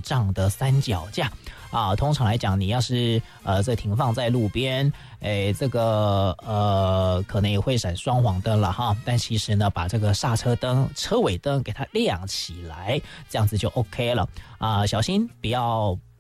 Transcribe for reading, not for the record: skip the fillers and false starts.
障的三脚架啊。通常来讲，你要是这停放在路边，这个可能也会闪双黄灯了哈。但其实呢，把这个刹车灯、车尾灯给它亮起来，这样子就 OK 了啊。小心不要